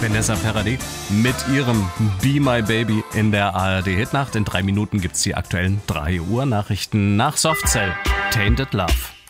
Vanessa Paradis mit ihrem Be My Baby in der ARD-Hitnacht. In 3 Minuten gibt's die aktuellen 3 Uhr Nachrichten nach Softcell. Tainted Love.